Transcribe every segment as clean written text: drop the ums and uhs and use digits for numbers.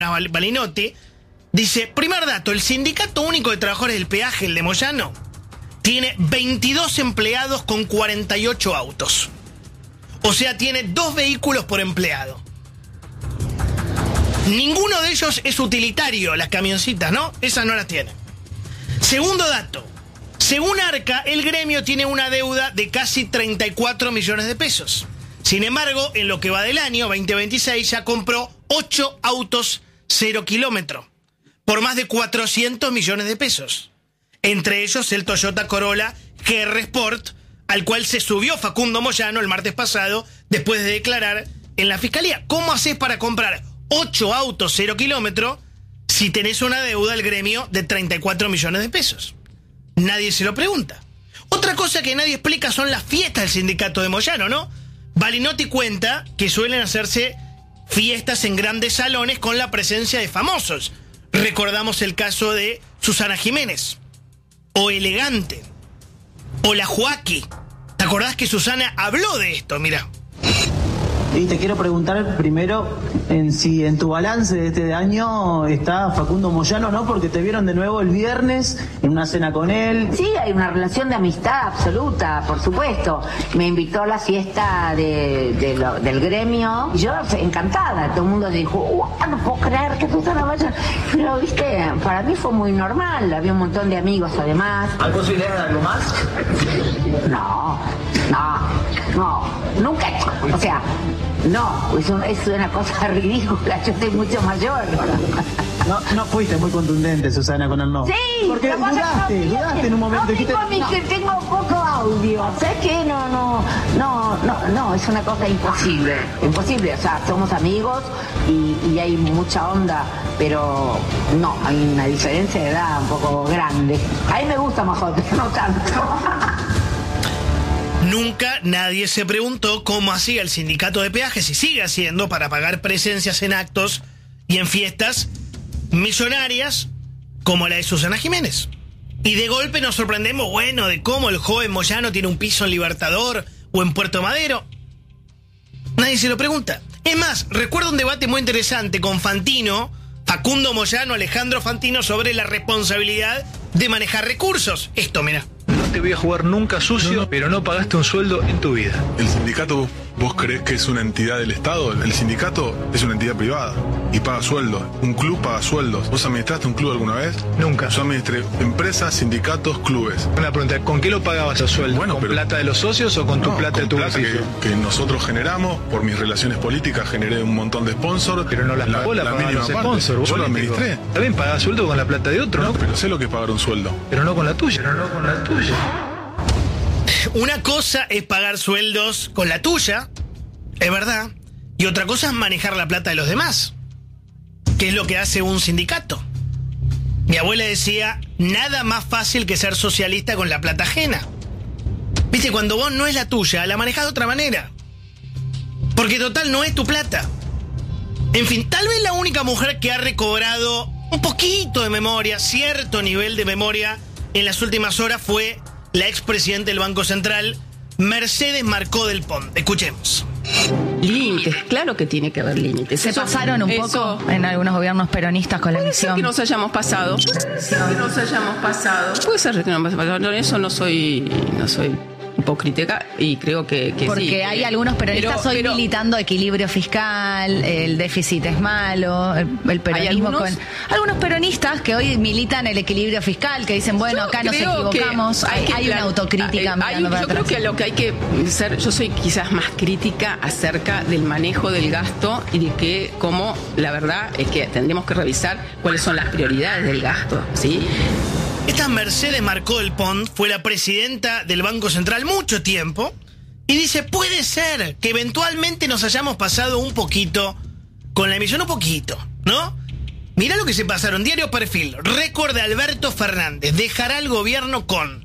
Balinotti, dice, primer dato, el Sindicato Único de Trabajadores del Peaje, el de Moyano, tiene 22 empleados con 48 autos. O sea, tiene 2 vehículos por empleado. Ninguno de ellos es utilitario, las camioncitas, ¿no? Esas no las tiene. Segundo dato, según Arca, el gremio tiene una deuda de casi 34 millones de pesos. Sin embargo, en lo que va del año 2026 ya compró 8 autos 0 kilómetro por más de 400 millones de pesos. Entre ellos el Toyota Corolla GR Sport, al cual se subió Facundo Moyano el martes pasado después de declarar en la fiscalía. ¿Cómo haces para comprar 8 autos 0 kilómetro si tenés una deuda del gremio de 34 millones de pesos? Nadie se lo pregunta. Otra cosa que nadie explica son las fiestas del sindicato de Moyano, ¿no? Balinotti cuenta que suelen hacerse fiestas en grandes salones con la presencia de famosos. Recordamos el caso de Susana Jiménez, o Elegante, o la Joaquí. ¿Te acordás que Susana habló de esto? Mirá. Y te quiero preguntar primero si en tu balance de este año está Facundo Moyano, ¿no? Porque te vieron de nuevo el viernes en una cena con él. Sí, hay una relación de amistad absoluta, por supuesto. Me invitó a la fiesta del gremio. Y yo encantada, todo el mundo dijo, no puedo creer que Susana vaya. Pero, viste, para mí fue muy normal, había un montón de amigos además. ¿Hay posibilidad de algo más? No, nunca. O sea, no, es una cosa ridícula, yo soy mucho mayor. No fuiste muy contundente, Susana, con el no. Sí, porque dudaste en un momento. Tengo poco audio. ¿Sabes qué? No, es una cosa imposible. Imposible, o sea, somos amigos y hay mucha onda, pero no, hay una diferencia de edad un poco grande. A mí me gusta Majote, no tanto. Nunca nadie se preguntó cómo hacía el sindicato de peajes y sigue haciendo para pagar presencias en actos y en fiestas millonarias como la de Susana Jiménez. Y de golpe nos sorprendemos, bueno, de cómo el joven Moyano tiene un piso en Libertador o en Puerto Madero. Nadie se lo pregunta. Es más, recuerdo un debate muy interesante con Fantino, Facundo Moyano, Alejandro Fantino, sobre la responsabilidad de manejar recursos. Esto, mirá. No te voy a jugar nunca sucio, pero no pagaste un sueldo en tu vida. ¿El sindicato vos creés que es una entidad del Estado? El sindicato es una entidad privada y paga sueldos. Un club paga sueldos. ¿Vos administraste un club alguna vez? Nunca. Yo administré empresas, sindicatos, clubes. Una pregunta, ¿con qué lo pagabas el sueldo? Bueno, ¿Con plata de los socios o con tu plata de tu bolsillo? Que nosotros generamos, por mis relaciones políticas generé un montón de sponsors. Pero no las pagó, la pagaban los sponsors. Yo lo administré. También pagás sueldo con la plata de otro, ¿no? Pero sé lo que es pagar un sueldo. Pero no con la tuya. Una cosa es pagar sueldos con la tuya, es verdad, y otra cosa es manejar la plata de los demás, que es lo que hace un sindicato. Mi abuela decía, nada más fácil que ser socialista con la plata ajena. Viste, cuando vos no es la tuya, la manejás de otra manera, porque total no es tu plata. En fin, tal vez la única mujer que ha recobrado un poquito de memoria, cierto nivel de memoria en las últimas horas fue la expresidenta del Banco Central, Mercedes Marcó del Pont. Escuchemos. Límites, claro que tiene que haber límites. Se pasaron un poco en algunos gobiernos peronistas con la emisión. Que nos hayamos pasado. Puede ser que no nos hayamos pasado. En eso no soy hipócrita y creo que porque sí. Hay algunos peronistas hoy militando equilibrio fiscal, el déficit es malo, el peronismo con algunos peronistas que hoy militan el equilibrio fiscal, que dicen, bueno, acá nos equivocamos, hay una autocrítica. Yo creo que lo que hay que ser, yo soy quizás más crítica acerca del manejo del gasto y de que, como la verdad es que tendríamos que revisar cuáles son las prioridades del gasto, ¿sí? Esta Mercedes Marcó del Pont fue la presidenta del Banco Central mucho tiempo y dice, puede ser que eventualmente nos hayamos pasado un poquito con la emisión, un poquito, ¿no? Mirá lo que se pasaron. Diario Perfil, récord de Alberto Fernández, dejará el gobierno con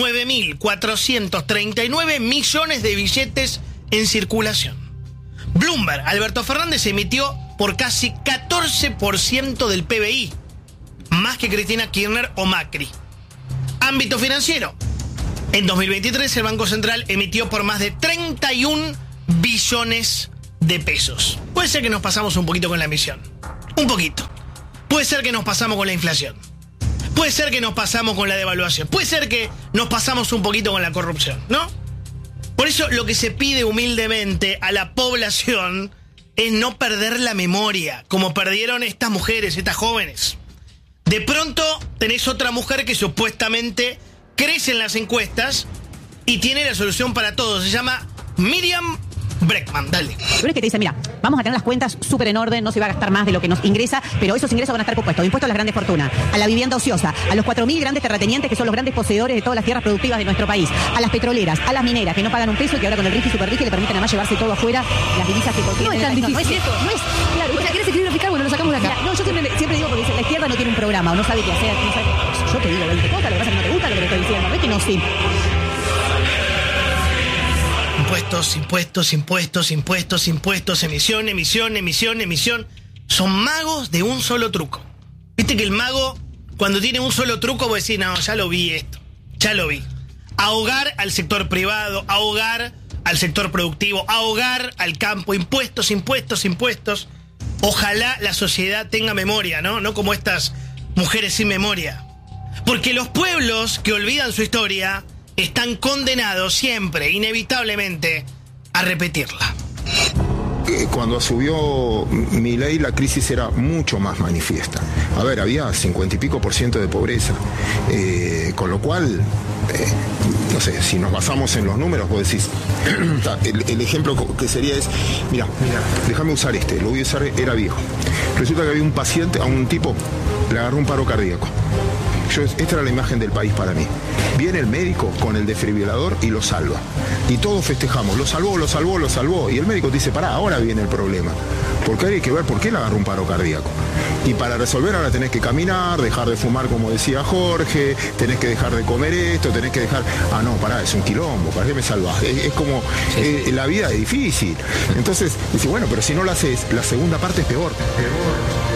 9.439 millones de billetes en circulación. Bloomberg, Alberto Fernández emitió por casi 14% del PBI. Más que Cristina Kirchner o Macri. Ámbito financiero. En 2023 el Banco Central emitió por más de 31 billones de pesos. Puede ser que nos pasamos un poquito con la emisión. Un poquito. Puede ser que nos pasamos con la inflación. Puede ser que nos pasamos con la devaluación. Puede ser que nos pasamos un poquito con la corrupción, ¿no? Por eso lo que se pide humildemente a la población es no perder la memoria, como perdieron estas mujeres, estas jóvenes. De pronto tenés otra mujer que supuestamente crece en las encuestas y tiene la solución para todo. Se llama Miriam Bregman. Dale. Pero es que te dicen, mira, vamos a tener las cuentas súper en orden, no se va a gastar más de lo que nos ingresa, pero esos ingresos van a estar compuestos. Impuestos a las grandes fortunas, a la vivienda ociosa, a los 4.000 grandes terratenientes que son los grandes poseedores de todas las tierras productivas de nuestro país, a las petroleras, a las mineras que no pagan un peso y que ahora con el RIGI y Super RIGI le permiten además llevarse todo afuera, las divisas que contienen. No es tan difícil. No es, claro. O sea, ¿querés equilibrio fiscal? Bueno, lo sacamos de acá. Mira, no, yo siempre digo, porque la izquierda no tiene un programa, o no sabe qué hacer, no sabe. Yo te digo 20 cosas, lo que pasa es que no te gusta lo que te estoy diciendo, no es que no sí. Impuestos, emisión. Son magos de un solo truco. Viste que el mago, cuando tiene un solo truco, vos decís, no, ya lo vi esto. Ya lo vi. Ahogar al sector privado, ahogar al sector productivo, ahogar al campo. Impuestos. Ojalá la sociedad tenga memoria, ¿no? No como estas mujeres sin memoria. Porque los pueblos que olvidan su historia están condenados siempre, inevitablemente, a repetirla. Cuando asumió Milei, la crisis era mucho más manifiesta. A ver, había 50 y pico % de pobreza, con lo cual, no sé, si nos basamos en los números, vos decís, el ejemplo que sería es, mira, déjame usar lo voy a usar, era viejo. Resulta que había un paciente, a un tipo, le agarró un paro cardíaco. Esta era la imagen del país para mí. Viene el médico con el desfibrilador y lo salva. Y todos festejamos, lo salvó. Y el médico te dice, pará, ahora viene el problema. Porque hay que ver por qué le agarró un paro cardíaco. Y para resolver ahora tenés que caminar, dejar de fumar, como decía Jorge, tenés que dejar de comer esto, tenés que dejar... Ah, no, pará, es un quilombo, ¿para qué me salvás? Es como, la vida es difícil. Entonces, dice, bueno, pero si no lo haces, la segunda parte es peor.